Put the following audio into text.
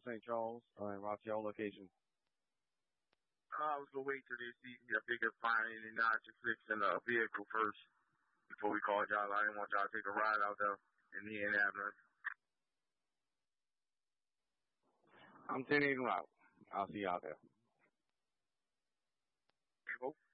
St. Charles and Raphael location. I was gonna wait till they see if they could find any notches fixing the vehicle first before we called y'all. I didn't want y'all to take a ride out there in Indianapolis. I'm 10-8 route. I'll see you out there. Cool.